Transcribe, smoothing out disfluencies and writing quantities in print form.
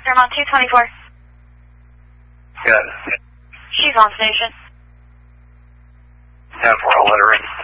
Fairmont 224. Good. She's on station. 10-4, I'll let her in.